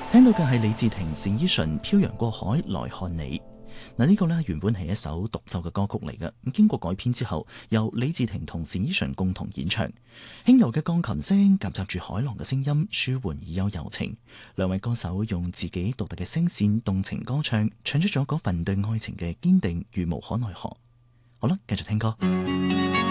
聽到嘅係李治廷單依純漂洋過海來看你。呢個呢原本係一首獨奏嘅歌曲嚟嘅，咁經過改編之後，由李治廷同單依純共同演唱，輕柔嘅鋼琴聲夾雜住海浪嘅聲音，舒緩而又柔情。兩位歌手用自己獨特嘅聲線動情歌唱，唱出咗嗰份對愛情嘅堅定與無可奈何。好啦，繼續聽歌。